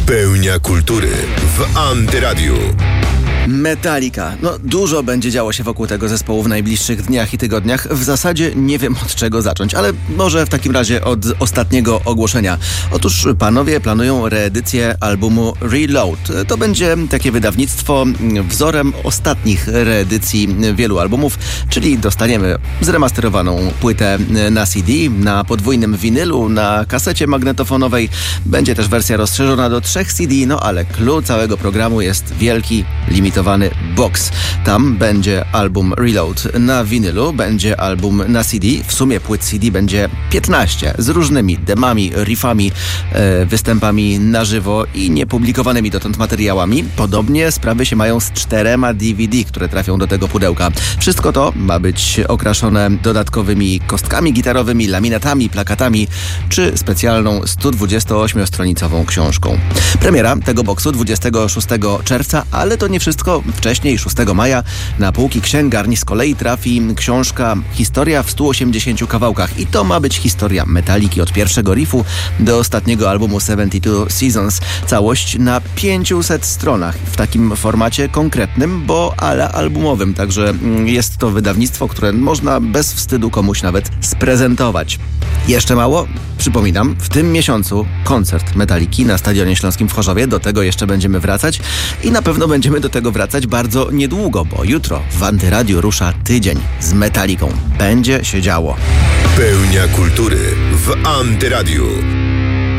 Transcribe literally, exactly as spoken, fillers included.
Pełnia kultury w Antyradiu. Metallica. No, dużo będzie działo się wokół tego zespołu w najbliższych dniach i tygodniach. W zasadzie nie wiem, od czego zacząć, ale może w takim razie od ostatniego ogłoszenia. Otóż panowie planują reedycję albumu Reload. To będzie takie wydawnictwo wzorem ostatnich reedycji wielu albumów, czyli dostaniemy zremasterowaną płytę na C D, na podwójnym winylu, na kasecie magnetofonowej. Będzie też wersja rozszerzona do trzech C D, no ale clue całego programu jest wielki, limitowany box. Tam będzie album Reload na winylu, będzie album na C D. W sumie płyt C D będzie piętnaście z różnymi demami, riffami, e, występami na żywo i niepublikowanymi dotąd materiałami. Podobnie sprawy się mają z czterema D V D, które trafią do tego pudełka. Wszystko to ma być okraszone dodatkowymi kostkami gitarowymi, laminatami, plakatami czy specjalną sto dwudziestoośmiostronicową książką. Premiera tego boksu dwudziestego szóstego czerwca, ale to nie wszystko. Wcześniej, szóstego maja, na półki księgarni z kolei trafi książka Historia w stu osiemdziesięciu kawałkach. I to ma być historia Metalliki od pierwszego riffu do ostatniego albumu siedemdziesiąt dwa Seasons. Całość na pięciuset stronach w takim formacie konkretnym, bo ala albumowym. Także jest to wydawnictwo, które można bez wstydu komuś nawet sprezentować. Jeszcze mało? Przypominam, w tym miesiącu koncert Metalliki na Stadionie Śląskim w Chorzowie. Do tego jeszcze będziemy wracać i na pewno będziemy do tego wracać bardzo niedługo, bo jutro w Antyradiu rusza tydzień z Metalliką. Będzie się działo. Pełnia kultury w Antyradiu.